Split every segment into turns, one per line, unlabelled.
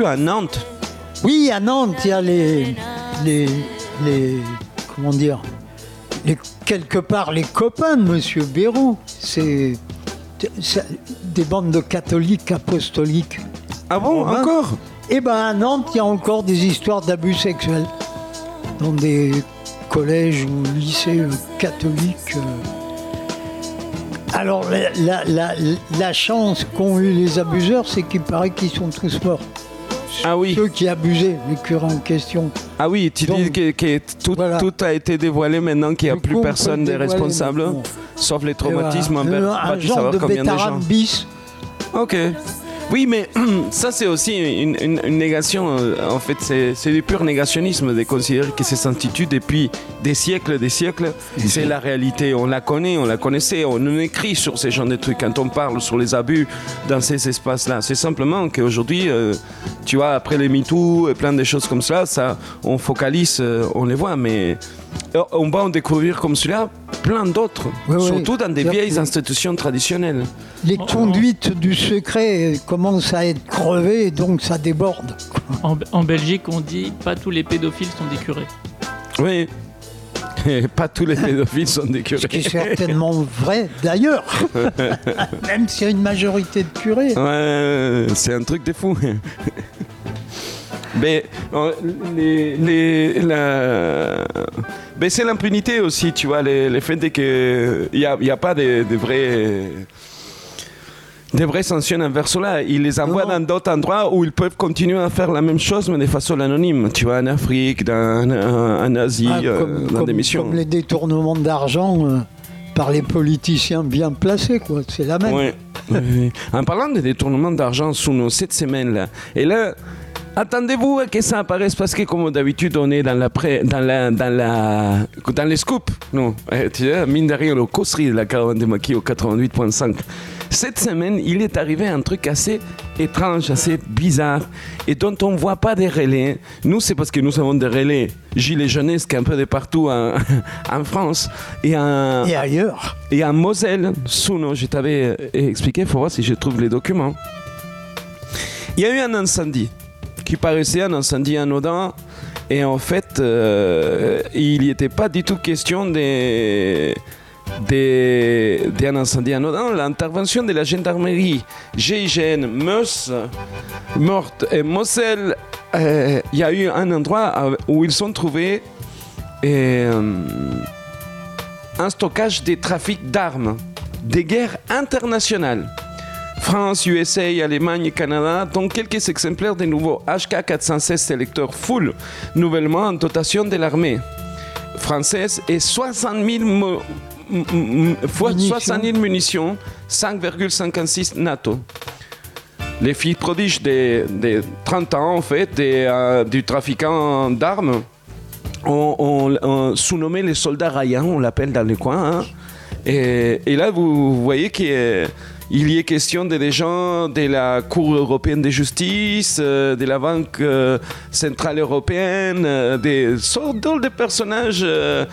À Nantes.
Oui, à Nantes, il y a les comment dire, quelque part les copains de Monsieur Béraud. C'est des bandes de catholiques apostoliques.
Ah bon,
Romains.
encore?
Eh ben à Nantes, il y a encore des histoires d'abus sexuels dans des collèges ou lycées catholiques. Alors la chance qu'ont eu les abuseurs, c'est qu'il paraît qu'ils sont tous morts.
Ah oui.
Ceux qui abusaient, les curés en question.
Ah oui, tu dis que tout a été dévoilé maintenant qu'il n'y a plus personne des responsables, sauf les traumatismes.
Un genre de Bétarame bis.
Ok. Oui, mais ça c'est aussi une négation. En fait, c'est du pur négationnisme de considérer que ces instituts depuis des siècles, c'est la réalité. On la connaît, on la connaissait, on écrit sur ces genres de trucs quand on parle sur les abus dans ces espaces-là. C'est simplement qu'aujourd'hui, tu vois, après les MeToo et plein de choses comme ça, on focalise, on les voit, mais on va en découvrir comme celui-là plein d'autres, surtout dans des vieilles institutions traditionnelles.
Les conduites du secret commencent à être crevées et donc ça déborde.
En Belgique, on dit pas tous les pédophiles sont des curés.
Oui. Et pas tous les pédophiles sont des curés.
Ce qui est certainement vrai d'ailleurs. Même s'il y a une majorité de curés.
Ouais, c'est un truc de fou. Mais c'est l'impunité aussi, tu vois, le fait qu'il n'y a pas de vraies sanctions envers cela. Ils les envoient dans d'autres endroits où ils peuvent continuer à faire la même chose, mais de façon anonyme. Tu vois, en Afrique, en Asie, dans des missions.
Comme les détournements d'argent par les politiciens bien placés, quoi. C'est la même.
Ouais. En parlant de détournements d'argent sous nos 7 semaines-là, et là, attendez-vous à que ça apparaisse parce que comme d'habitude on est dans les scoops. Non, tu sais, mine de rien, le causerie de la caravane de Maki au 88.5. Cette semaine, il est arrivé un truc assez étrange, assez bizarre et dont on ne voit pas des relais. Nous, c'est parce que nous avons des relais gilets jaunesques un peu de partout en France et
ailleurs.
Et en Moselle, Souno, je t'avais expliqué, il faut voir si je trouve les documents. Il y a eu un incendie qui paraissait un incendie anodin et en fait il n'y était pas du tout question d'un incendie anodin. L'intervention de la gendarmerie GIGN Meuse, Meurthe et Moselle, il y a eu un endroit où ils ont trouvé un stockage des trafics d'armes des guerres internationales. France, USA, Allemagne et Canada, dont quelques exemplaires des nouveaux HK416 sélecteurs full, nouvellement en dotation de l'armée française, et 60 000 munitions, 5,56 NATO. Les filles prodiges des 30 ans, en fait, du trafiquant d'armes, on sous-nommé les soldats Ryan, on l'appelle dans les coins. Hein. Et là, vous voyez qu'il y est question des gens de la Cour européenne de justice, de la Banque centrale européenne, des sortes de personnages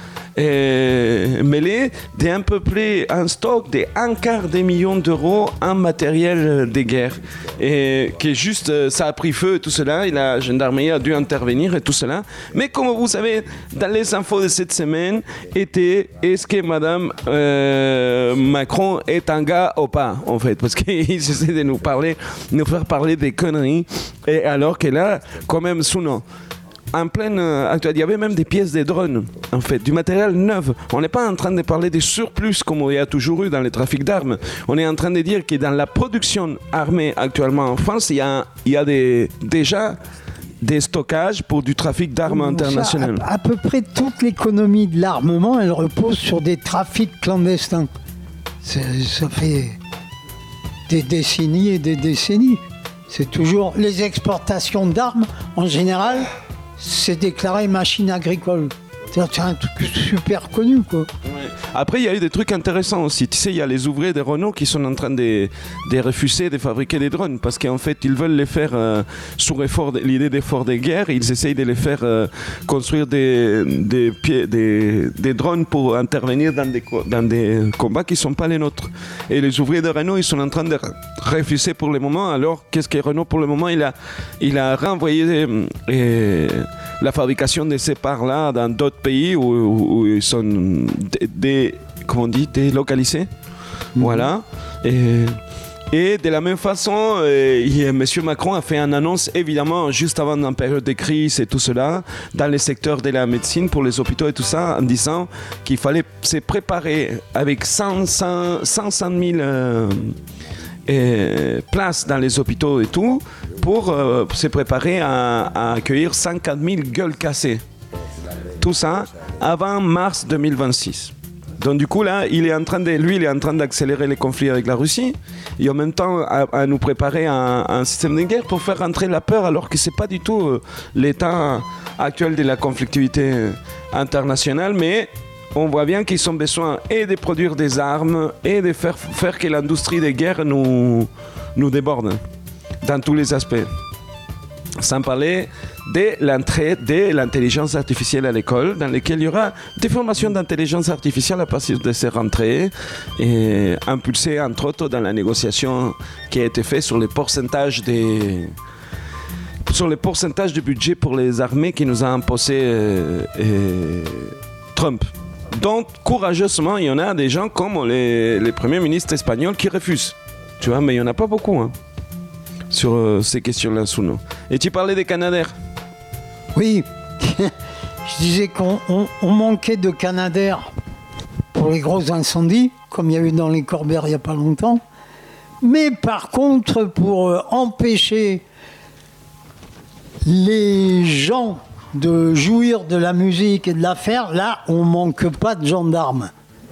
mêlés, d'un peu près un stock de 1/4 million d'euros en matériel de guerre. Et que juste, ça a pris feu et tout cela, et la gendarmerie a dû intervenir et tout cela. Mais comme vous savez, dans les infos de cette semaine, est-ce que Madame Macron est un gars ou pas, en fait, parce qu'ils essaient de nous faire parler des conneries, et alors que là, quand même, Souno, en pleine actualité, il y avait même des pièces de drones, en fait, du matériel neuf. On n'est pas en train de parler des surplus comme il y a toujours eu dans les trafics d'armes. On est en train de dire que dans la production armée actuellement en France, il y a déjà des stockages pour du trafic d'armes international.
À peu près toute l'économie de l'armement, elle repose sur des trafics clandestins. Ça fait des décennies et des décennies. C'est toujours les exportations d'armes, en général, c'est déclaré machine agricole. C'est un truc super connu, quoi.
Ouais. Après, il y a eu des trucs intéressants aussi. Tu sais, il y a les ouvriers de Renault qui sont en train de refuser de fabriquer des drones parce qu'en fait, ils veulent les faire sous l'idée d'effort de guerre. Ils essayent de les faire construire des drones pour intervenir dans des combats qui ne sont pas les nôtres. Et les ouvriers de Renault, ils sont en train de refuser pour le moment. Alors, qu'est-ce que Renault, pour le moment, il a renvoyé la fabrication de ces parts-là dans d'autres pays où ils sont délocalisés. Voilà. Et de la même façon, M. Macron a fait une annonce, évidemment, juste avant une période de crise et tout cela, dans le secteur de la médecine, pour les hôpitaux et tout ça, en disant qu'il fallait se préparer avec 500 000 places dans les hôpitaux et tout, pour se préparer à accueillir 50 000 gueules cassées. Tout ça avant mars 2026. Donc du coup là, il est en train d'accélérer les conflits avec la Russie et en même temps à nous préparer un système de guerre pour faire rentrer la peur, alors que c'est pas du tout l'état actuel de la conflictivité internationale, mais on voit bien qu'ils ont besoin et de produire des armes et de faire que l'industrie de guerre nous déborde dans tous les aspects. Sans parler de l'entrée de l'intelligence artificielle à l'école, dans laquelle il y aura des formations d'intelligence artificielle à partir de ces rentrées, et impulsées entre autres dans la négociation qui a été faite sur les pourcentages du budget pour les armées qui nous a imposé Trump. Donc, courageusement, il y en a des gens comme les premiers ministres espagnols qui refusent. Tu vois, mais il n'y en a pas beaucoup sur ces questions-là sous nous. Et tu parlais des Canadaires.
Oui, je disais qu'on manquait de Canadaires pour les gros incendies, comme il y a eu dans les Corbières il n'y a pas longtemps. Mais par contre, pour empêcher les gens de jouir de la musique et de la faire, là, on ne manque pas de gendarmes.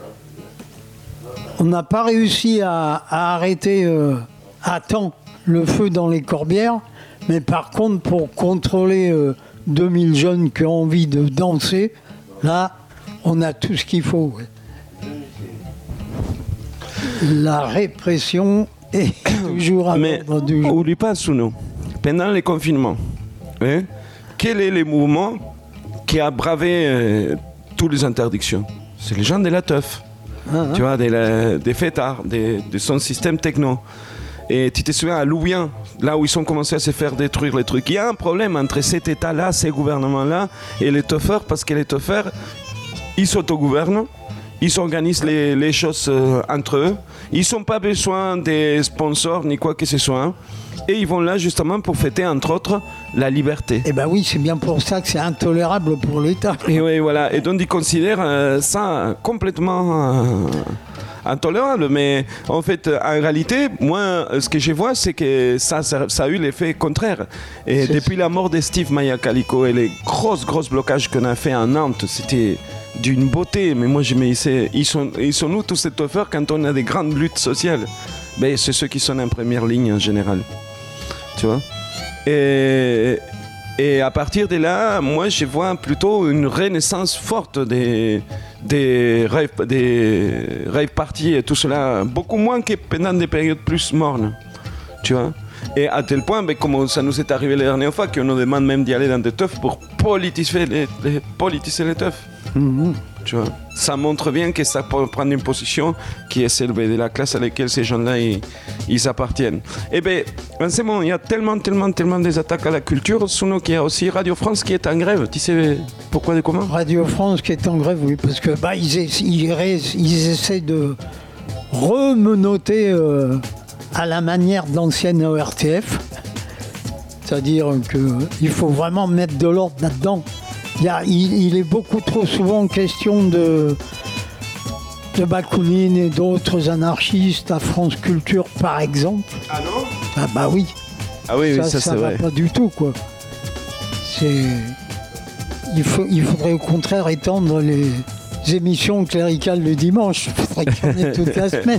On n'a pas réussi à arrêter à temps le feu dans les Corbières, mais par contre, pour contrôler 2000 jeunes qui ont envie de danser, là, on a tout ce qu'il faut. La répression est toujours à l'ordre du jour.
Oublie pas, Souno, pendant les confinements, quel est le mouvement qui a bravé toutes les interdictions? C'est les gens de la teuf, tu vois, des fêtards, de son système techno. Et tu te souviens à Louvain, là où ils ont commencé à se faire détruire les trucs. Il y a un problème entre cet État-là, ces gouvernements-là et les teufeurs, parce que les teufeurs, ils s'autogouvernent, ils s'organisent les choses entre eux, ils n'ont pas besoin des sponsors ni quoi que ce soit. Et ils vont là justement pour fêter, entre autres, la liberté.
Eh bien oui, c'est bien pour ça que c'est intolérable pour l'État.
Et oui, voilà. Et donc ils considèrent ça complètement intolérable. Mais en fait, en réalité, moi, ce que je vois, c'est que ça a eu l'effet contraire. Et depuis la mort de Steve Maia-Calico et les gros blocages qu'on a fait à Nantes, c'était d'une beauté. Mais moi, je me disais, ils sont où tous ces teufeurs quand on a des grandes luttes sociales? Ben, c'est ceux qui sont en première ligne en général. Tu vois, et à partir de là, moi je vois plutôt une renaissance forte des rave parties et tout cela, beaucoup moins que pendant des périodes plus mornes, tu vois. Et à tel point, comme ça nous est arrivé la dernière fois, qu'on nous demande même d'y aller dans des teufs pour politiser les teufs. Mm-hmm. Tu vois, ça montre bien que ça peut prendre une position qui est celle de la classe à laquelle ces gens-là ils appartiennent. Et bien, c'est bon, il y a tellement des attaques à la culture, sinon qu'il y a aussi Radio France qui est en grève. Tu sais pourquoi et comment?
Radio France qui est en grève, oui, parce que ils essaient de remenoter à la manière de l'ancienne ORTF. C'est-à-dire qu'il faut vraiment mettre de l'ordre là-dedans. Il est beaucoup trop souvent question de Bakounine et d'autres anarchistes à France Culture, par exemple.
Ah non?
Ah bah oui.
Ah oui, ça c'est vrai.
Ça va pas du tout, quoi. Il faudrait au contraire étendre les émissions cléricales le dimanche. Il faudrait qu'il y en ait toute la semaine.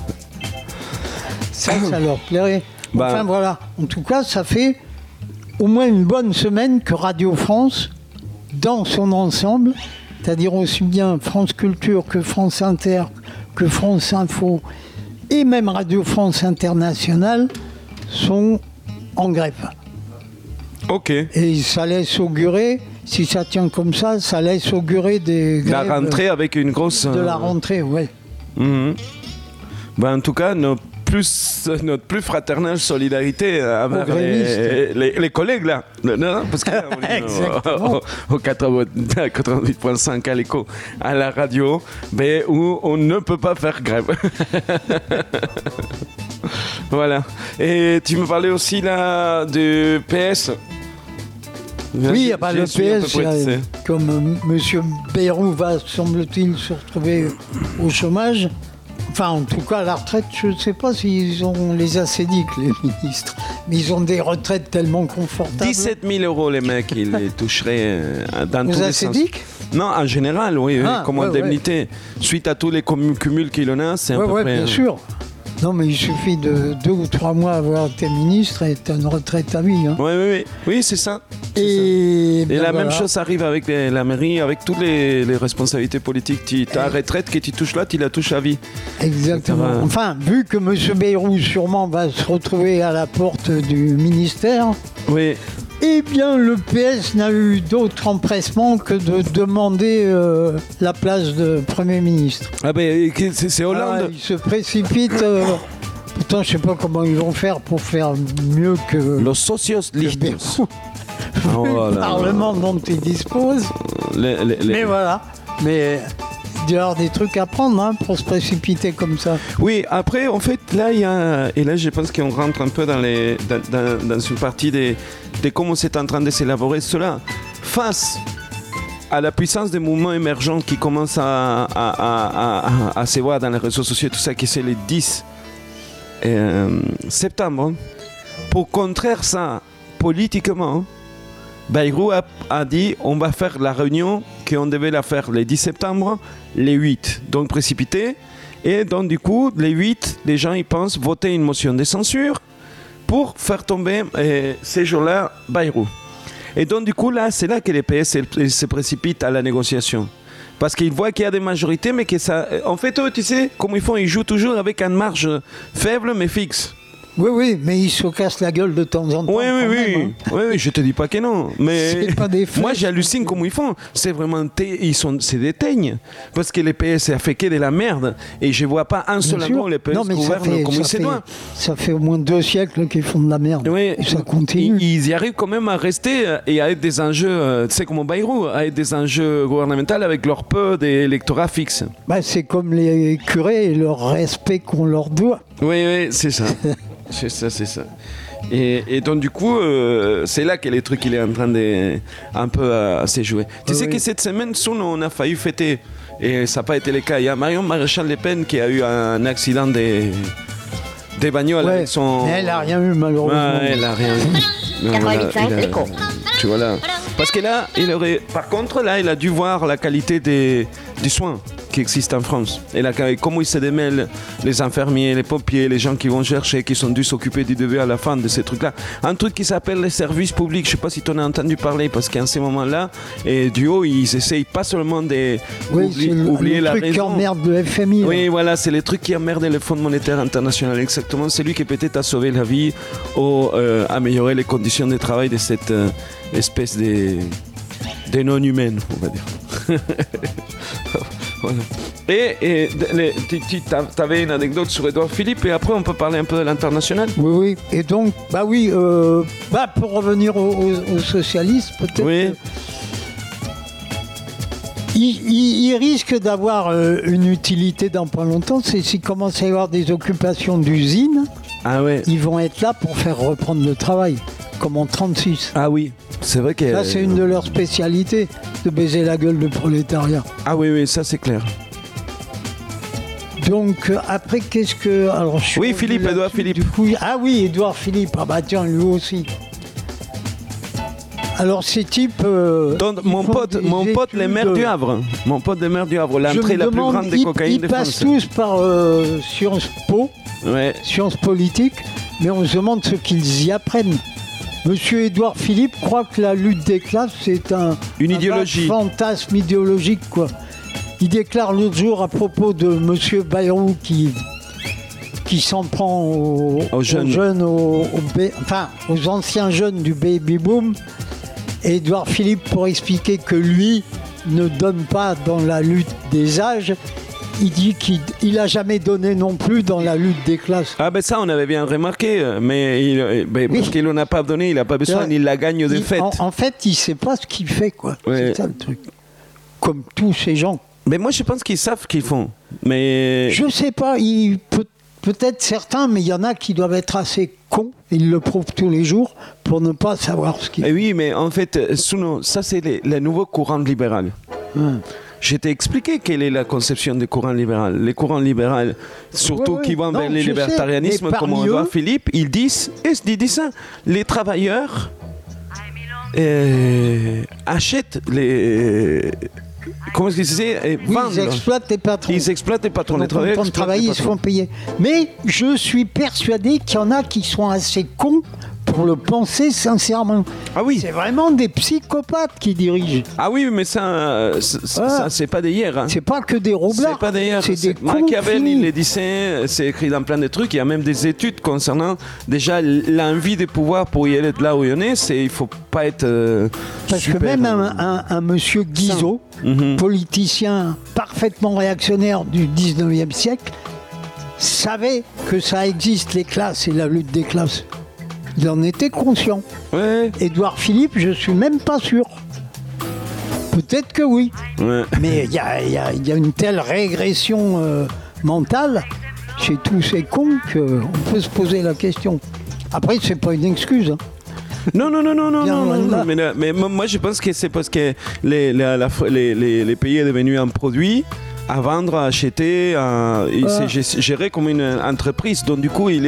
Ça leur plairait. Enfin voilà. En tout cas, ça fait au moins une bonne semaine que Radio France, dans son ensemble, c'est-à-dire aussi bien France Culture que France Inter, que France Info et même Radio France Internationale sont en grève.
Ok.
Et ça laisse augurer, si ça tient comme ça laisse augurer des grèves.
La rentrée avec une grosse...
De la rentrée, oui.
En tout cas, notre plus fraternelle solidarité avec les collègues là. Non, parce que là, au 88.5 à l'écho, à la radio, mais où on ne peut pas faire grève. Voilà. Et tu me parlais aussi là du PS.
Oui, le PS, comme M. Bayrou va, semble-t-il, se retrouver au chômage. Enfin, en tout cas, à la retraite, je ne sais pas s'ils ont les assédiques, les ministres. Mais ils ont des retraites tellement confortables.
17 000 euros, les mecs, ils les toucheraient dans tous les sens. Non, en général, oui, comme indemnité. Suite à tous les cumuls qu'il en a, c'est à peu près...
Oui, bien sûr. Non, mais il suffit de 2 ou 3 mois avoir été ministre et tu as une retraite à vie. Hein.
Oui, c'est ça.
Et
la même chose arrive avec la mairie, avec toutes les responsabilités politiques. Ta retraite que tu touches là, tu la touches à vie.
Exactement. Enfin, vu que M. Bayrou sûrement va se retrouver à la porte du ministère,
oui.
Eh bien, le PS n'a eu d'autre empressement que de demander la place de Premier ministre.
Ah ben, c'est Hollande.
Il se précipite. Pourtant, je ne sais pas comment ils vont faire pour faire mieux que...
Los socios listos.
Le Parlement dont ils disposent. Mais voilà. Mais... Il y a des trucs à prendre pour se précipiter comme ça.
Oui, après, en fait, là, il y a... Et là, je pense qu'on rentre un peu dans une partie de comment c'est en train de s'élaborer cela. Face à la puissance des mouvements émergents qui commencent à se voir dans les réseaux sociaux et tout ça, qui c'est le 10 septembre, pour contrer ça politiquement, Bayrou a dit on va faire la réunion qu'on devait la faire le 10 septembre, les 8, donc précipité. Et donc du coup, les 8, les gens ils pensent voter une motion de censure pour faire tomber ces jours-là Bayrou. Et donc du coup, là, c'est là que les PS se précipitent à la négociation. Parce qu'ils voient qu'il y a des majorités, mais que ça... En fait, eux, tu sais, comment ils font, ils jouent toujours avec une marge faible mais fixe.
Oui, mais ils se cassent la gueule de temps en temps.
Oui, je te dis pas que non. Mais moi, j'hallucine comment ils font. C'est vraiment, c'est des teignes. Parce que les PS a fait que de la merde. Et je vois pas un seul endroit où les PS gouvernent comme ils se doivent.
Ça fait au moins 2 siècles qu'ils font de la merde.
Oui,
et ça continue.
Ils y arrivent quand même à rester et à être des enjeux, tu sais, comme Bayrou, à être des enjeux gouvernementaux avec leur peu d'électorat fixe.
C'est comme les curés et leur respect qu'on leur doit.
Oui, c'est ça. C'est ça. Et donc du coup, c'est là que le truc il est en train de un peu à se jouer. Tu sais que cette semaine, on a failli fêter, et ça n'a pas été le cas. Il y a Marion Maréchal Le Pen qui a eu un accident des bagnoles avec son...
Mais elle n'a rien eu malheureusement.
Elle n'a rien eu.
88.5 l'écho.
Tu vois là. Parce que là, par contre, là, il a dû voir la qualité du soin qui existe en France. Et là, comment ils se démêlent, les infirmiers, les pompiers, les gens qui vont chercher, qui sont dû s'occuper du devoir à la fin de ces trucs-là. Un truc qui s'appelle les services publics. Je ne sais pas si tu en as entendu parler, parce qu'en ce moment-là, du haut, ils essayent pas seulement d'oublier la raison.
C'est le truc qui emmerde le FMI.
Oui, voilà, c'est le truc qui emmerde le Fonds monétaire international. Exactement, c'est lui qui peut-être a sauvé la vie ou amélioré les conditions de travail de cette espèce de non-humaine, on va dire. Voilà. Et tu avais une anecdote sur Édouard Philippe, et après on peut parler un peu de l'international.
Oui. Et donc, pour revenir aux socialistes, peut-être.
Oui.
Il risque d'avoir une utilité dans pas longtemps, c'est s'il commence à y avoir des occupations d'usines.
Ah ouais.
Ils vont être là pour faire reprendre le travail, comme en 1936.
Ah oui, c'est vrai que...
Ça, c'est une de leurs spécialités, de baiser la gueule du prolétariat.
Ah oui, ça c'est clair.
Donc, après, qu'est-ce que... Alors,
Édouard Philippe.
Ah oui, Édouard Philippe. Ah bah tiens, lui aussi. Alors, ces types...
mon pote, les maires du Havre. Mon pote, les maires du Havre. L'entrée la plus grande des cocaïnes de France.
Ils passent tous par Sciences Po,
ouais.
Sciences politiques, mais on se demande ce qu'ils y apprennent. Monsieur Édouard Philippe croit que la lutte des classes, c'est
Une idéologie.
fantasme idéologique, quoi. Il déclare l'autre jour à propos de Monsieur Bayrou qui s'en prend aux jeunes, aux anciens jeunes du baby-boom. Et Édouard Philippe, pour expliquer que lui ne donne pas dans la lutte des âges, il dit qu'il n'a jamais donné non plus dans la lutte des classes.
Ah ben ça, on avait bien remarqué, mais parce qu'il n'en a pas donné, il n'a pas besoin, il la gagne de fait.
En fait, il ne sait pas ce qu'il fait, quoi.
Ouais.
C'est ça le truc. Comme tous ces gens.
Mais moi, je pense qu'ils savent ce qu'ils font. Mais...
Je ne sais pas, peut-être certains, mais il y en a qui doivent être assez cons, ils le prouvent tous les jours, pour ne pas savoir ce qu'ils font.
Oui, mais en fait, ça c'est le nouveau courant libéral. Je t'ai expliqué quelle est la conception du courant libéral. Les courants libéraux, surtout qui vont vers le libertarianisme, comme Édouard Philippe, ils disent ça. Les travailleurs achètent les... Comment est-ce qu'ils disaient vendent.
Ils exploitent les patrons.
Ils exploitent les patrons. Les travailleurs
quand ils travaillent, ils se font payer. Mais je suis persuadé qu'il y en a qui sont assez cons pour le penser sincèrement.
Ah oui.
C'est vraiment des psychopathes qui dirigent.
Ah oui, mais ça c'est pas d'hier. Hein.
C'est pas que des roublards.
C'est pas d'hier.
C'est des cons
Machiavel,
finis.
il le disait, c'est écrit dans plein de trucs. Il y a même des études concernant déjà l'envie de pouvoir pour y aller de là où il y en est. Il faut pas être
Parce
super,
que même un monsieur Guizot, politicien parfaitement réactionnaire du 19e siècle, savait que ça existe, les classes et la lutte des classes. Il en était conscient.
Ouais.
Édouard Philippe, je suis même pas sûr. Peut-être que oui.
Ouais.
Mais il y a une telle régression mentale chez tous ces cons qu'on peut se poser la question. Après, c'est pas une excuse. Hein.
Non. Mais moi, je pense que c'est parce que les pays est devenu un produit à vendre, à acheter, c'est géré comme une entreprise. Donc du coup,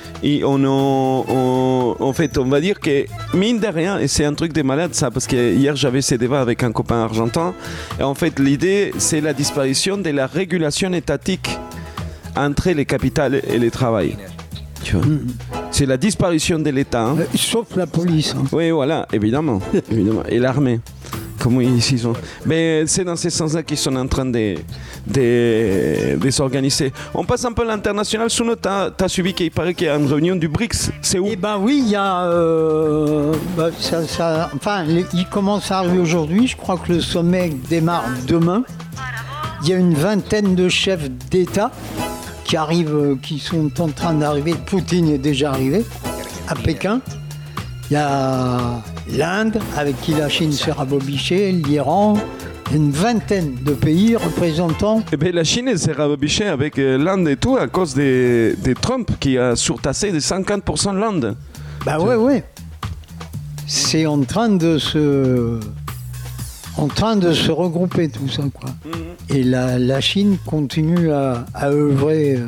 en fait, on va dire que mine de rien, et c'est un truc de malade ça, parce que hier j'avais ces débats avec un copain argentin, et en fait l'idée c'est la disparition de la régulation étatique entre les capitales et le travail. Tu vois. C'est la disparition de l'État. Hein.
Sauf la police. Hein.
Oui, voilà, évidemment. Et l'armée. Comment ils sont. Mais c'est dans ce sens-là qu'ils sont en train de s'organiser. On passe un peu à l'international. Souno, tu as suivi qu'il paraît qu'il y a une réunion du BRICS. C'est où?
Eh bien oui, il y a... il commence à arriver aujourd'hui. Je crois que le sommet démarre demain. Il y a une vingtaine de chefs d'État qui arrivent, qui sont en train d'arriver. Poutine est déjà arrivé à Pékin. Il y a l'Inde, avec qui la Chine s'est rabobichée, l'Iran, une vingtaine de pays représentant...
Eh bien, la Chine s'est rabobichée avec l'Inde et tout à cause de Trump qui a surtassé de 50% l'Inde.
Bah ouais. C'est en train de se regrouper tout ça, quoi. Et la Chine continue à œuvrer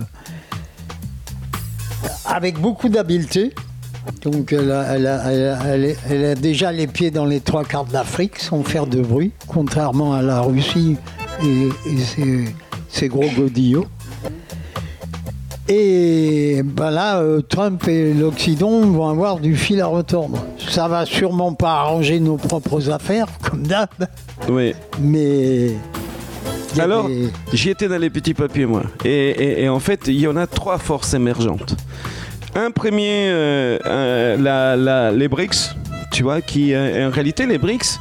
avec beaucoup d'habileté. Donc elle a déjà les pieds dans les 3/4 de l'Afrique sans faire de bruit, contrairement à la Russie et ses gros godillots. Et ben là, Trump et l'Occident vont avoir du fil à retordre. Ça va sûrement pas arranger nos propres affaires, comme d'hab.
Oui.
Mais...
Alors, j'y étais dans les petits papiers, moi. Et en fait, il y en a 3 forces émergentes. Un premier, les BRICS, tu vois, qui en réalité, les BRICS,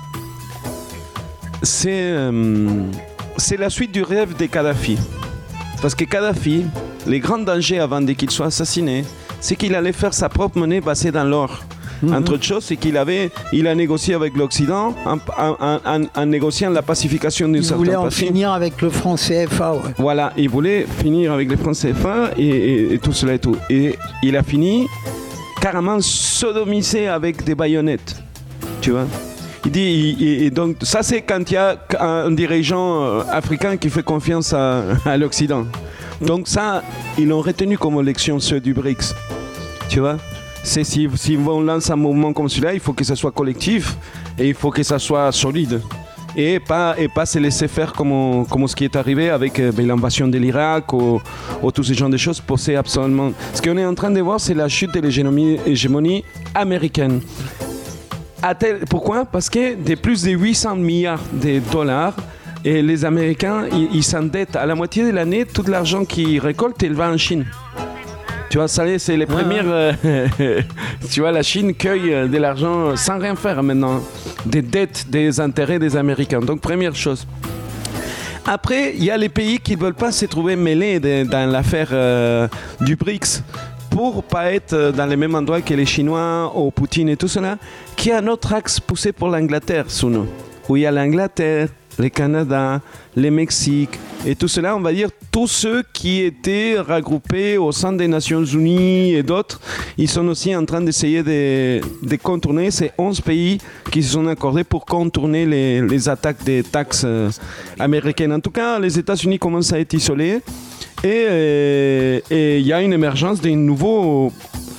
c'est la suite du rêve de Kadhafi. Parce que Kadhafi, les grands dangers avant qu'il soit assassiné, c'est qu'il allait faire sa propre monnaie basée dans l'or. Entre autres choses, c'est qu'il a négocié avec l'Occident en négociant la pacification d'une certaine
façon. Il voulait en
partie.
finir avec le franc CFA. Ouais.
Voilà, il voulait finir avec les francs CFA et tout cela et tout. Et il a fini carrément sodomisé avec des baïonnettes. Tu vois? Il dit, et donc, ça c'est quand il y a un dirigeant africain qui fait confiance à l'Occident. Donc ça, ils l'ont retenu comme élection ceux du BRICS. Tu vois? C'est si on lance un mouvement comme celui-là, il faut que ça soit collectif et il faut que ça soit solide. et pas se laisser faire comme ce qui est arrivé avec l'invasion de l'Irak ou tout ce genre de choses. C'est absolument... Ce qu'on est en train de voir, c'est la chute de l'hégémonie américaine. Pourquoi? Parce que de plus de 800 milliards de dollars, et les Américains, ils s'endettent à la moitié de l'année. Tout l'argent qu'ils récoltent, il va en Chine. Tu vois, ça c'est les premières... tu vois, la Chine cueille de l'argent sans rien faire maintenant. Des dettes, des intérêts des Américains. Donc, première chose. Après, il y a les pays qui ne veulent pas se trouver mêlés dans l'affaire du BRICS pour pas être dans les mêmes endroits que les Chinois ou Poutine et tout cela, qui a un autre axe poussé pour l'Angleterre, sous nous. Où il y a l'Angleterre, le Canada, le Mexique, et tout cela, on va dire, tous ceux qui étaient regroupés au sein des Nations Unies et d'autres, ils sont aussi en train d'essayer de contourner ces 11 pays qui se sont accordés pour contourner les attaques des taxes américaines. En tout cas, les États-Unis commencent à être isolés et il y a une émergence d'un nouvel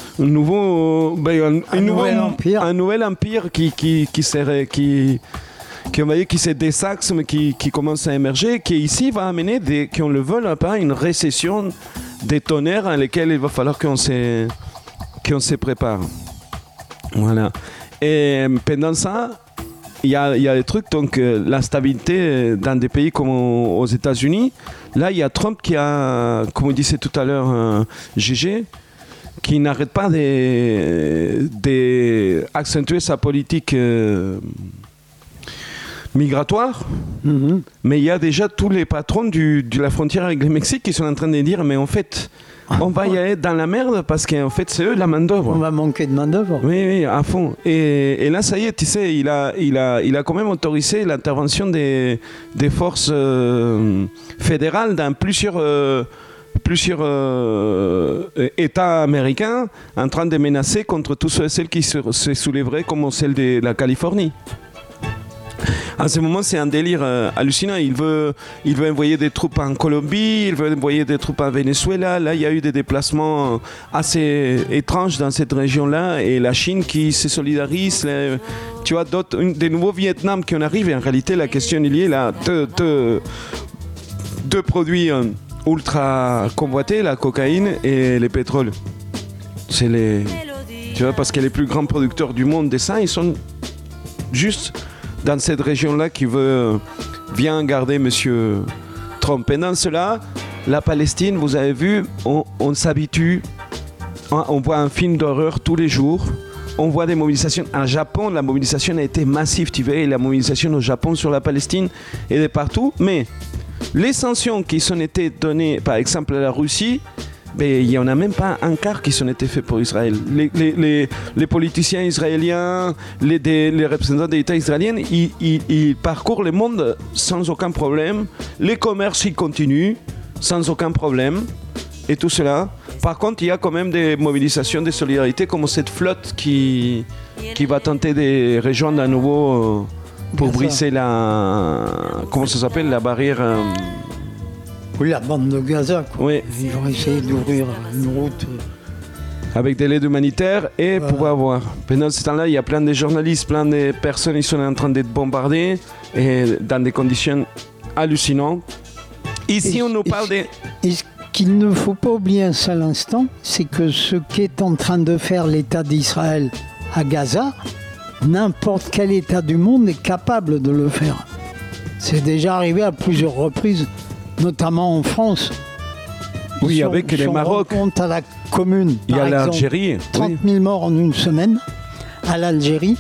empire qui se désaxe, mais qui commence à émerger, qui ici va amener, qu'on le veuille pas, une récession des tonnerres à laquelle il va falloir qu'on se prépare. Voilà. Et pendant ça, il y a des trucs, donc la stabilité dans des pays comme aux États-Unis. Là, il y a Trump qui a, comme on disait tout à l'heure, GG, qui n'arrête pas d'accentuer sa politique migratoire, mais il y a déjà tous les patrons de la frontière avec le Mexique qui sont en train de dire mais en fait on va y aller dans la merde parce qu'en fait c'est eux la main d'œuvre.
On va manquer de main d'œuvre.
Oui, à fond. Et là ça y est, tu sais, il a quand même autorisé l'intervention des forces fédérales dans plusieurs États américains en train de menacer contre tous ceux et celles qui se soulèveraient comme celle de la Californie. En ce moment, c'est un délire hallucinant. Il veut envoyer des troupes en Colombie, il veut envoyer des troupes en Venezuela. Là, il y a eu des déplacements assez étranges dans cette région-là. Et la Chine qui se solidarise. Tu vois, des nouveaux Vietnam qui en arrivent. Et en réalité, la question est liée là. Deux produits ultra convoités, la cocaïne et le pétrole. Tu vois, parce que les plus grands producteurs du monde de ça, ils sont juste dans cette région-là qui veut bien garder M. Trump. Et dans cela, la Palestine, vous avez vu, on s'habitue, on voit un film d'horreur tous les jours, on voit des mobilisations. En Japon, la mobilisation a été massive, tu vois, la mobilisation au Japon sur la Palestine et de partout. Mais les sanctions qui sont été données, par exemple à la Russie, mais il n'y en a même pas un quart qui sont été faits pour Israël. Les politiciens israéliens, les représentants de l'État israélien, ils parcourent le monde sans aucun problème. Les commerces, ils continuent sans aucun problème. Et tout cela. Par contre, il y a quand même des mobilisations de solidarité comme cette flotte qui va tenter de rejoindre à nouveau pour briser comment ça s'appelle, la barrière...
Oui, la bande de Gaza. Quoi.
Oui.
Ils vont essayer d'ouvrir une route.
Avec de l'aide humanitaire et pouvoir voir. Pendant ce temps-là, il y a plein de journalistes, plein de personnes qui sont en train d'être bombardées et dans des conditions hallucinantes. Ici, on nous parle de...
Et ce qu'il ne faut pas oublier un seul instant, c'est que ce qu'est en train de faire l'État d'Israël à Gaza, n'importe quel État du monde est capable de le faire. C'est déjà arrivé à plusieurs reprises, notamment en France.
Oui, avec les Maroc.
On compte à la commune,
il y a
par exemple,
l'Algérie.
30 000 morts en une semaine, à l'Algérie,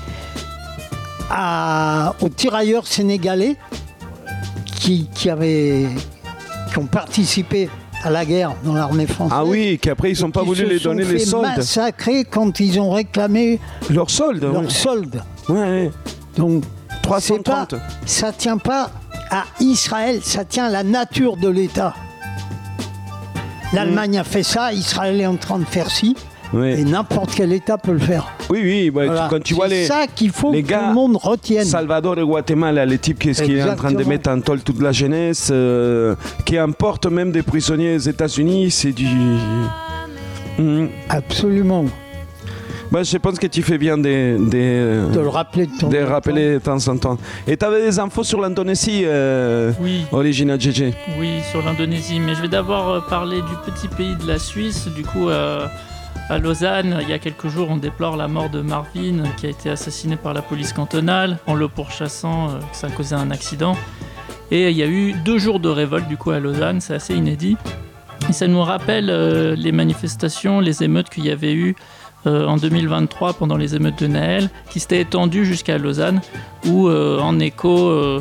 aux tirailleurs sénégalais qui ont participé à la guerre dans l'armée française.
Ah oui, qu'après ils n'ont pas voulu les donner les soldes.
Ils se sont massacrés quand ils ont réclamé
leurs soldes.
Leurs soldes.
Ouais.
Donc,
330.
Ça ne tient pas à Israël, ça tient à la nature de l'État. L'Allemagne a fait ça, Israël est en train de faire ci, et n'importe quel État peut le faire.
Oui, bah, voilà. Quand tu vois
c'est ça qu'il faut
les
que
gars,
tout le monde retienne.
Salvador et Guatemala, les types qui est en train de mettre en tôle toute la jeunesse, qui emportent même des prisonniers aux États-Unis, c'est du...
Absolument.
Bah, je pense que tu fais bien de
le rappeler
de temps en temps. Et tu avais des infos sur l'Indonésie,
Oui.
Original GG.
Oui, sur l'Indonésie. Mais je vais d'abord parler du petit pays de la Suisse. Du coup, à Lausanne, il y a quelques jours, on déplore la mort de Marvin, qui a été assassiné par la police cantonale en le pourchassant, que ça a causé un accident. Et il y a eu 2 jours de révolte du coup à Lausanne, c'est assez inédit. Et ça nous rappelle les manifestations, les émeutes qu'il y avait eu en 2023 pendant les émeutes de Naël, qui s'étaient étendues jusqu'à Lausanne, où en écho,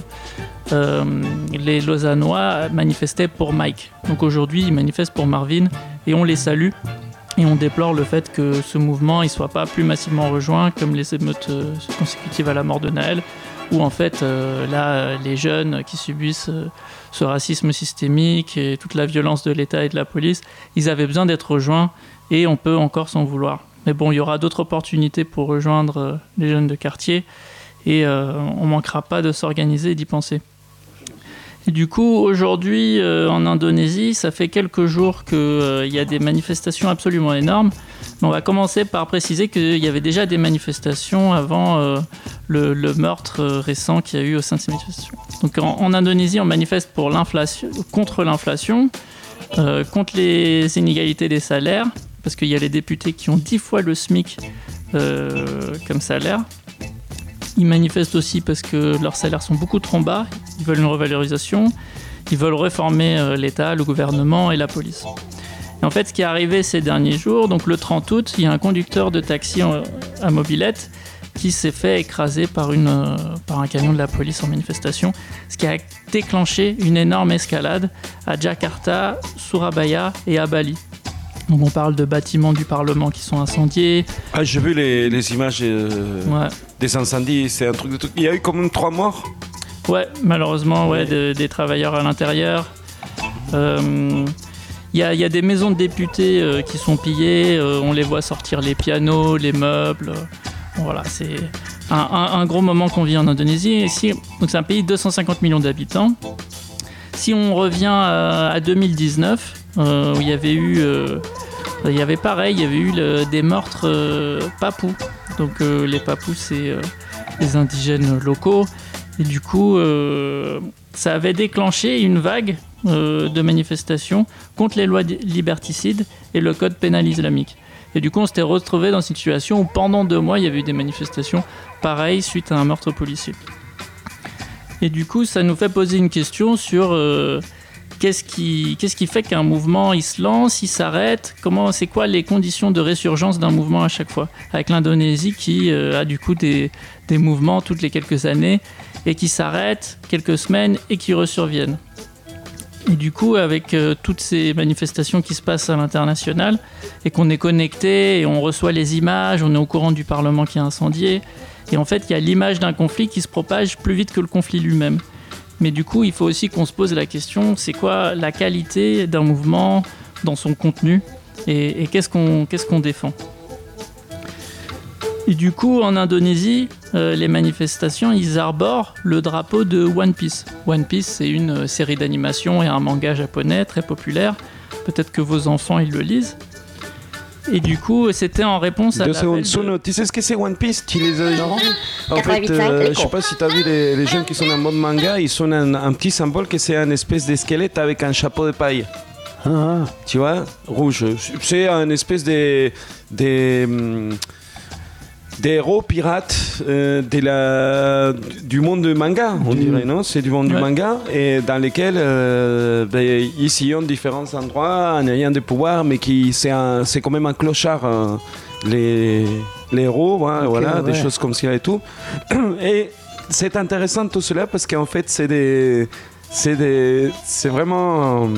les Lausannois manifestaient pour Mike. Donc aujourd'hui, ils manifestent pour Marvin et on les salue. Et on déplore le fait que ce mouvement ne soit pas plus massivement rejoint comme les émeutes consécutives à la mort de Naël, où en fait, là, les jeunes qui subissent ce racisme systémique et toute la violence de l'État et de la police, ils avaient besoin d'être rejoints et on peut encore s'en vouloir. Mais bon, il y aura d'autres opportunités pour rejoindre les jeunes de quartier et on ne manquera pas de s'organiser et d'y penser. Et du coup, aujourd'hui, en Indonésie, ça fait quelques jours qu'il y a des manifestations absolument énormes. Mais on va commencer par préciser qu'il y avait déjà des manifestations avant le meurtre récent qu'il y a eu au sein de ces manifestations. Donc en Indonésie, on manifeste pour contre l'inflation, contre les inégalités des salaires, parce qu'il y a les députés qui ont 10 fois le SMIC comme salaire. Ils manifestent aussi parce que leurs salaires sont beaucoup trop bas, ils veulent une revalorisation, ils veulent réformer l'État, le gouvernement et la police. Et en fait, ce qui est arrivé ces derniers jours, donc le 30 août, il y a un conducteur de taxi à mobilette qui s'est fait écraser par un camion de la police en manifestation, ce qui a déclenché une énorme escalade à Jakarta, Surabaya et à Bali. Donc on parle de bâtiments du Parlement qui sont incendiés.
Ah, j'ai vu les images des incendies, c'est un truc de tout. Il y a eu quand même 3 morts.
Ouais, malheureusement, des travailleurs à l'intérieur. Il y a des maisons de députés qui sont pillées, on les voit sortir les pianos, les meubles. Voilà, c'est un gros moment qu'on vit en Indonésie. Donc c'est un pays de 250 millions d'habitants. Si on revient à 2019, où il y avait eu... il y avait eu des meurtres papous. Donc les papous, c'est les indigènes locaux. Et du coup, ça avait déclenché une vague de manifestations contre les lois liberticides et le code pénal islamique. Et du coup, on s'était retrouvé dans une situation où pendant 2 mois, il y avait eu des manifestations pareilles suite à un meurtre policier. Et du coup, ça nous fait poser une question sur qu'est-ce qui fait qu'un mouvement il se lance, il s'arrête, c'est quoi les conditions de résurgence d'un mouvement à chaque fois, avec l'Indonésie qui a du coup des mouvements toutes les quelques années et qui s'arrêtent quelques semaines et qui resurviennent. Et du coup, avec toutes ces manifestations qui se passent à l'international et qu'on est connecté et on reçoit les images, on est au courant du Parlement qui est incendié, et en fait, il y a l'image d'un conflit qui se propage plus vite que le conflit lui-même. Mais du coup, il faut aussi qu'on se pose la question, c'est quoi la qualité d'un mouvement dans son contenu et qu'est-ce qu'on défend. Et du coup, en Indonésie, les manifestations, ils arborent le drapeau de One Piece. One Piece, c'est une série d'animation et un manga japonais très populaire. Peut-être que vos enfants, ils le lisent. Et du coup, c'était en réponse à l'appel de...
Tu sais ce que c'est One Piece? Tu les as vus? En fait, je sais pas si tu as vu les jeunes qui sont en mode manga, ils sont un petit symbole que c'est un espèce de squelette avec un chapeau de paille. Tu vois, rouge. C'est un espèce des héros pirates du monde du manga, on dirait, non? C'est du monde du manga, et dans lesquels ils sillonnent différents endroits en ayant des pouvoirs, mais c'est quand même un clochard, les héros, hein, voilà, des choses comme ça et tout. Et c'est intéressant tout cela parce qu'en fait, c'est vraiment...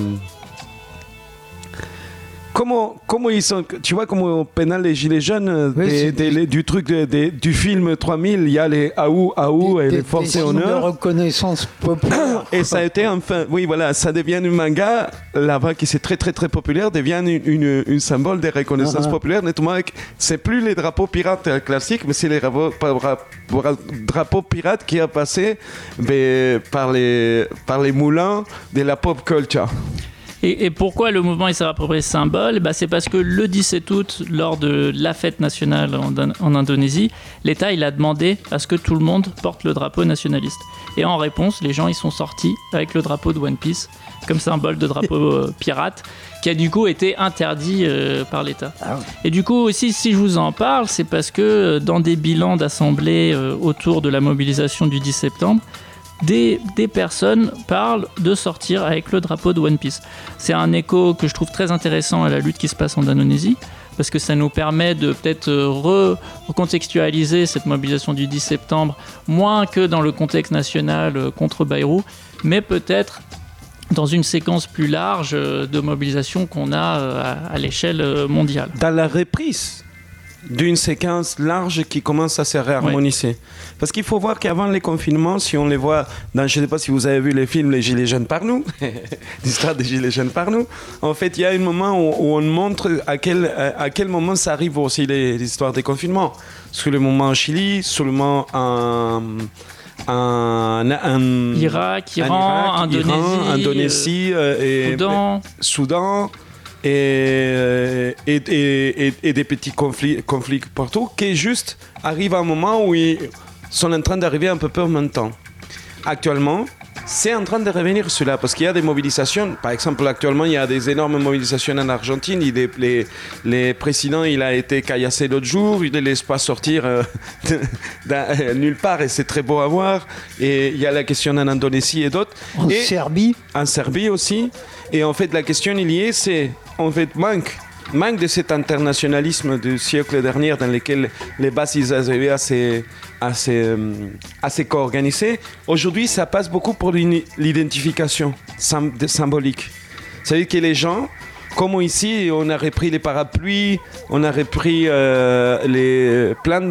Comment ils sont, tu vois, comme au pénal les gilets jaunes, du truc du film 3000, il y a les AOU et les forces et honneurs.
De reconnaissance populaire.
Et ça a été enfin, oui voilà, ça devient un manga là-bas qui c'est très très très populaire, devient une symbole de reconnaissance populaire. Nettement, c'est plus les drapeaux pirates classiques, mais c'est les drapeaux pirates qui a passé par les moulins de la pop culture.
Et pourquoi le mouvement il s'est approprié ce symbole? C'est parce que le 17 août, lors de la fête nationale en Indonésie, l'État il a demandé à ce que tout le monde porte le drapeau nationaliste. Et en réponse, les gens ils sont sortis avec le drapeau de One Piece, comme symbole de drapeau pirate, qui a du coup été interdit par l'État. Ah oui. Et du coup aussi, si je vous en parle, c'est parce que dans des bilans d'assemblée autour de la mobilisation du 10 septembre, des personnes parlent de sortir avec le drapeau de One Piece. C'est un écho que je trouve très intéressant à la lutte qui se passe en Indonésie, parce que ça nous permet de peut-être recontextualiser cette mobilisation du 10 septembre, moins que dans le contexte national contre Bayrou, mais peut-être dans une séquence plus large de mobilisation qu'on a à l'échelle mondiale.
Dans la reprise d'une séquence large qui commence à se réharmoniser. Ouais. Parce qu'il faut voir qu'avant les confinements, si on les voit dans, je ne sais pas si vous avez vu les films Les Gilets jaunes par nous, l'histoire des Gilets jaunes par nous, en fait, il y a un moment où on montre à quel moment ça arrive aussi l'histoire des confinements. Sur le moment en Chili, sur le moment
Irak, Iran,
Indonésie et Soudan. Et des petits conflits partout qui juste arrivent à un moment où ils sont en train d'arriver un peu en même temps. Actuellement, c'est en train de revenir cela parce qu'il y a des mobilisations. Par exemple, actuellement, il y a des énormes mobilisations en Argentine. Le président, il a été caillassé l'autre jour. Il ne laisse pas sortir nulle part et c'est très beau à voir. Et il y a la question en Indonésie et d'autres.
Serbie.
En Serbie aussi. Et en fait, la question liée, c'est en fait manque de cet internationalisme du siècle dernier dans lequel les bases ils arrivaient à se co-organiser. Aujourd'hui, ça passe beaucoup pour l'identification symbolique. C'est-à-dire que les gens, comme ici, on a repris les parapluies, on a repris plein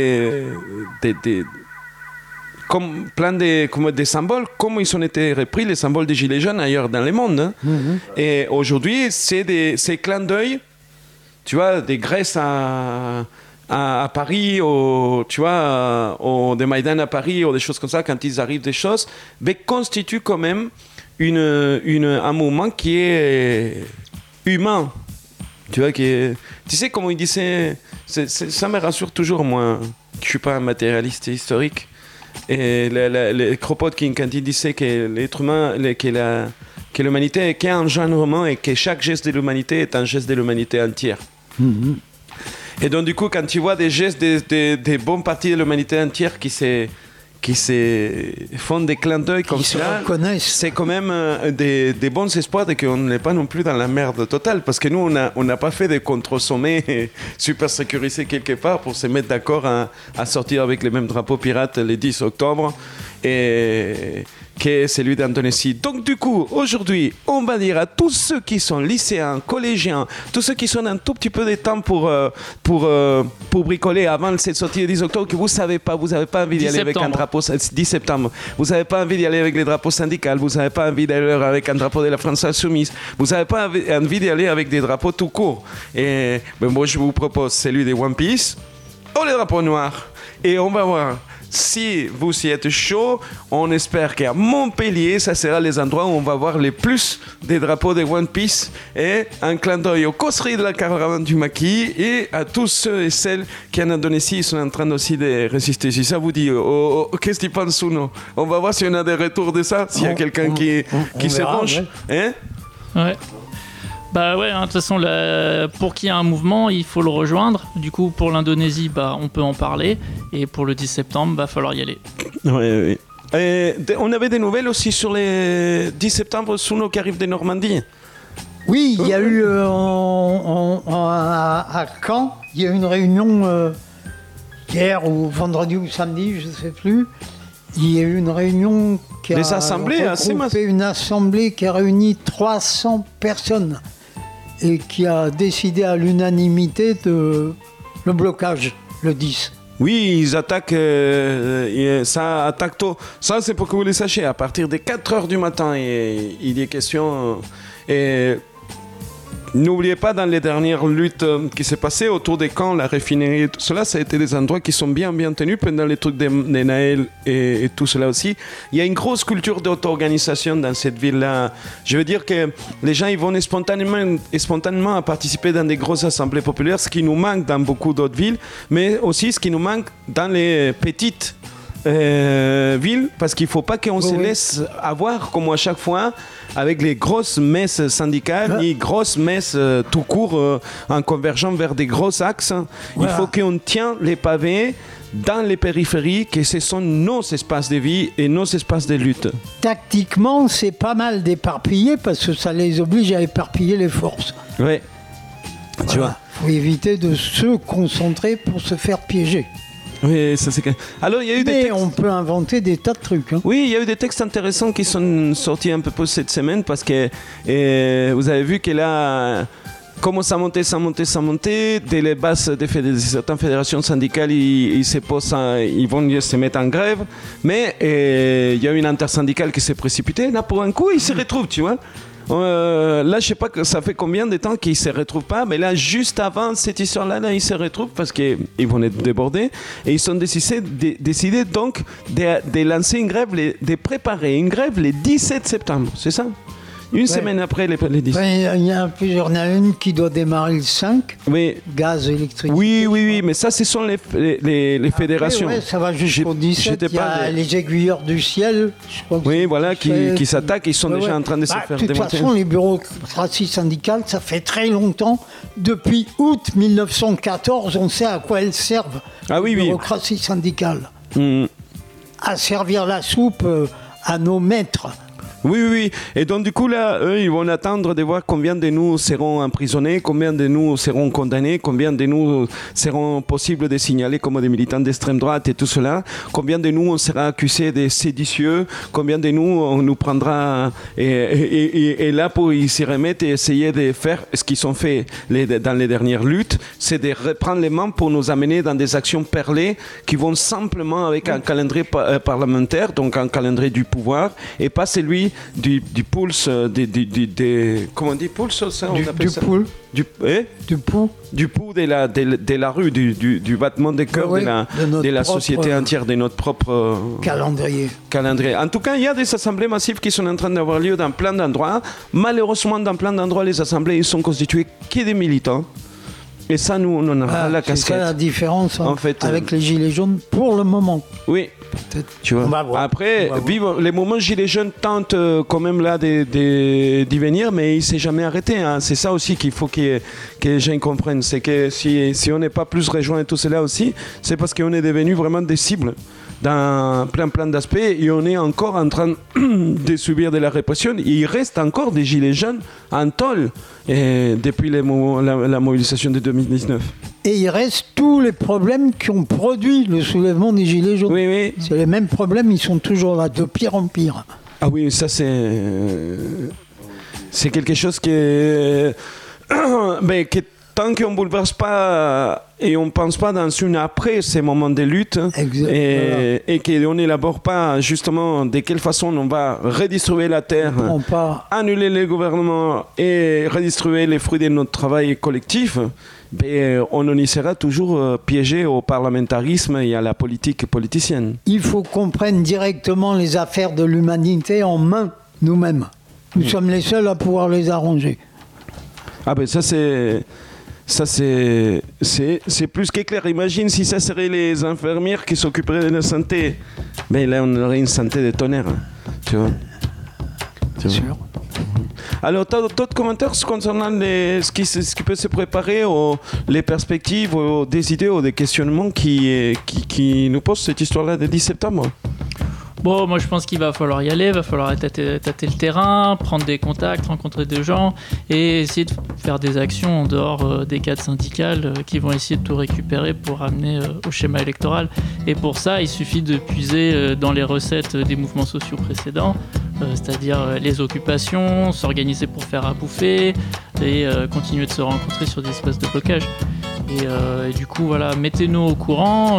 des symboles, comme ils ont été repris les symboles des Gilets jaunes ailleurs dans le monde. Hein. Mm-hmm. Et aujourd'hui, c'est clins d'œil, tu vois, des Grèces à Paris, tu vois, des Maïdan à Paris, ou des choses comme ça, quand ils arrivent des choses, mais constituent quand même un mouvement qui est humain. Tu vois, tu sais, comme il disait, ça me rassure toujours, moi, que je ne suis pas un matérialiste historique. Et Kropotkin, quand il disait que l'être humain, que l'humanité est qu'un engendrement et que chaque geste de l'humanité est un geste de l'humanité entière. Mm-hmm. Et donc, du coup, quand tu vois des gestes des bonnes parties de l'humanité entière qui font des clins d'œil comme ça, c'est quand même des bons espoirs de qu'on n'est pas non plus dans la merde totale. Parce que nous, on n'a pas fait des contre-sommets super sécurisés quelque part pour se mettre d'accord à sortir avec les mêmes drapeaux pirates le 10 octobre. Qui est celui d'Indonésie. Donc du coup, aujourd'hui, on va dire à tous ceux qui sont lycéens, collégiens, tous ceux qui sont un tout petit peu de temps pour bricoler avant cette sortie le 10 octobre, que vous n'avez pas envie d'y aller avec un drapeau 10 septembre, vous n'avez pas envie d'y aller avec les drapeaux syndicaux, vous n'avez pas envie d'aller avec un drapeau de la France Insoumise, vous n'avez pas envie d'y aller avec des drapeaux tout court. Et moi, je vous propose celui de One Piece ou les drapeaux noirs. Et on va voir. Si vous y êtes chaud, on espère qu'à Montpellier, ça sera les endroits où on va voir les plus des drapeaux de One Piece et un clin d'œil aux cosseries de la caravane du maquis et à tous ceux et celles qui en Indonésie sont en train aussi de résister. Si ça vous dit, qu'est-ce que tu penses, Souno? On va voir si on a des retours de ça, s'il y a quelqu'un qui se range.
Ouais. Hein? Ouais. Bah ouais, de toute façon, pour qu'il y ait un mouvement, il faut le rejoindre. Du coup, pour l'Indonésie, on peut en parler. Et pour le 10 septembre, il va falloir y aller.
Oui. On avait des nouvelles aussi sur les 10 septembre, Souno qui arrive de Normandie.
Oui, il y a eu à Caen, il y a eu une réunion hier ou vendredi ou samedi, je ne sais plus. Il y a eu une réunion qui a regroupé une assemblée qui a réuni 300 personnes et qui a décidé à l'unanimité de le blocage le 10.
Oui, ils attaquent, ça attaque tôt. Ça, c'est pour que vous le sachiez. À partir de 4h du matin, il est question. n'oubliez pas, dans les dernières luttes qui s'est passées autour des camps, la raffinerie et tout cela, ça a été des endroits qui sont bien tenus pendant les trucs des Naël et tout cela aussi. Il y a une grosse culture d'auto-organisation dans cette ville-là. Je veux dire que les gens ils vont spontanément à participer dans des grosses assemblées populaires, ce qui nous manque dans beaucoup d'autres villes, mais aussi ce qui nous manque dans les petites ville, parce qu'il ne faut pas qu'on se laisse avoir, comme à chaque fois, avec les grosses messes syndicales, ni grosses messes tout court, en convergeant vers des gros axes. Il faut qu'on tienne les pavés dans les périphéries, que ce sont nos espaces de vie et nos espaces de lutte.
Tactiquement, c'est pas mal d'éparpiller, parce que ça les oblige à éparpiller les forces.
Oui. Tu vois.
Il faut éviter de se concentrer pour se faire piéger.
Oui, ça c'est clair. Alors, il y a eu des textes...
on peut inventer des tas de trucs. Hein.
Oui, il y a eu des textes intéressants qui sont sortis un peu plus cette semaine parce que vous avez vu que là, commence à monter. Dès les bases de certaines fédérations syndicales, ils vont se mettre en grève. Mais il y a une intersyndicale qui s'est précipitée. Là, pour un coup, ils se retrouvent, tu vois. Là, je sais pas que ça fait combien de temps qu'ils ne se retrouvent pas, mais là, juste avant cette histoire-là, ils se retrouvent parce qu'ils vont être débordés et ils ont décidé donc de lancer une grève, de préparer une grève le 17 septembre, c'est ça? Une semaine après les 10.
Il y en a une qui doit démarrer le 5, gaz, électricité.
Oui, mais ça, ce sont les fédérations.
Après, ça va jusqu'au 17, il y a les aiguilleurs du ciel. Je crois
qui s'attaquent, ils sont déjà en train de se faire démonter.
De toute façon, les bureaucraties syndicales, ça fait très longtemps. Depuis août 1914, on sait à quoi elles servent, les bureaucraties syndicales. À servir la soupe à nos maîtres.
Oui. Et donc, du coup, là, eux, ils vont attendre de voir combien de nous seront emprisonnés, combien de nous seront condamnés, combien de nous seront possibles de signaler comme des militants d'extrême droite et tout cela, combien de nous on sera accusés de séditieux, combien de nous on nous prendra. Et là, pour y s'y remettre et essayer de faire ce qu'ils ont fait dans les dernières luttes, c'est de reprendre les mains pour nous amener dans des actions perlées qui vont simplement avec un calendrier parlementaire, donc un calendrier du pouvoir, et pas celui du pulse, comment on dit pulse ça, on appelle ça du pouls de la rue, du battement des cœurs de la société entière, de notre propre
calendrier.
En tout cas, il y a des assemblées massives qui sont en train d'avoir lieu dans plein d'endroits. Malheureusement, dans plein d'endroits, les assemblées ils sont constituées que des militants. Et ça, nous, on en a la casquette.
C'est ça la différence en fait, avec les Gilets jaunes pour le moment.
Oui. Peut-être. Tu vois. Après, les moments Gilets jaunes tentent quand même là d'y venir, mais il ne s'est jamais arrêté. Hein. C'est ça aussi qu'il faut que les gens comprennent. C'est que si on n'est pas plus rejoint et tout cela aussi, c'est parce qu'on est devenu vraiment des cibles dans plein d'aspects et on est encore en train de subir de la répression. Il reste encore des Gilets jaunes en tôle depuis la mobilisation de 2019.
Et il reste tous les problèmes qui ont produit le soulèvement des Gilets jaunes.
Oui.
C'est les mêmes problèmes, ils sont toujours là, de pire en pire.
Ah oui, ça c'est quelque chose qui est... tant qu'on ne bouleverse pas et on ne pense pas dans une après ces moments de lutte et qu'on n'élabore pas justement de quelle façon on va redistribuer la terre, annuler les gouvernements et redistribuer les fruits de notre travail collectif, on en y sera toujours piégé au parlementarisme et à la politique politicienne.
Il faut qu'on prenne directement les affaires de l'humanité en main nous-mêmes. Nous sommes les seuls à pouvoir les arranger.
Ah ben ça c'est plus que clair. Imagine si ça serait les infirmières qui s'occuperaient de la santé. Mais là, on aurait une santé de tonnerre. Hein. Tu vois.
C'est sûr.
Alors, tu as d'autres commentaires concernant ce qui peut se préparer, les perspectives, des idées ou des questionnements qui nous posent cette histoire-là de 10 septembre?
Bon, moi je pense qu'il va falloir y aller, il va falloir tâter le terrain, prendre des contacts, rencontrer des gens et essayer de faire des actions en dehors des cadres syndicales qui vont essayer de tout récupérer pour ramener au schéma électoral. Et pour ça, il suffit de puiser dans les recettes des mouvements sociaux précédents, c'est-à-dire les occupations, s'organiser pour faire à bouffer et continuer de se rencontrer sur des espaces de blocage. Et du coup, voilà, mettez-nous au courant,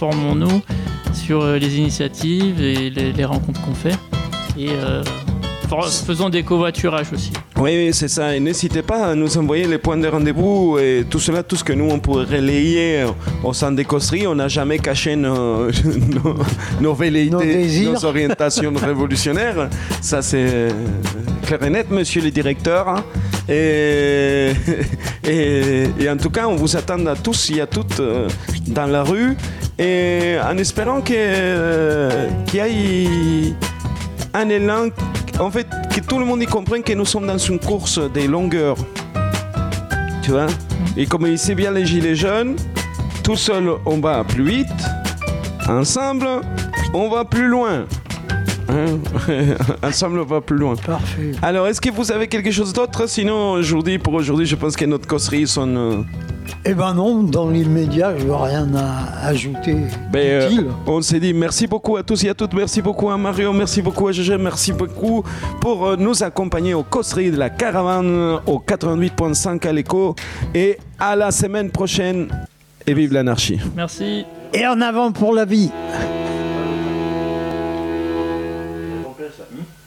informons-nous sur les initiatives et les rencontres qu'on fait. Et faisons des covoiturages aussi.
Oui, c'est ça. Et n'hésitez pas à nous envoyer les points de rendez-vous et tout cela, tout ce que nous, on pourrait relayer au centre des causeries. On n'a jamais caché nos velléités, nos orientations révolutionnaires. Ça, c'est clair et net, monsieur le directeur. Et en tout cas, on vous attend à tous et à toutes dans la rue. Et en espérant qu'il y ait un élan, en fait, que tout le monde y comprenne que nous sommes dans une course des longueurs. Tu vois? Et comme il sait bien les gilets jaunes, tout seul on va plus vite, ensemble on va plus loin. Hein? Ensemble on va plus loin.
Parfait.
Alors, est-ce que vous avez quelque chose d'autre? Sinon, pour aujourd'hui, je pense que notre causerie sonne...
Eh ben non, dans l'immédiat, je n'ai rien à ajouter.
On s'est dit merci beaucoup à tous et à toutes, merci beaucoup à Mario, merci beaucoup à Gégé, merci beaucoup pour nous accompagner aux causeries de la Caravane au 88.5 à l'écho et à la semaine prochaine et vive l'anarchie.
Merci.
Et en avant pour la vie.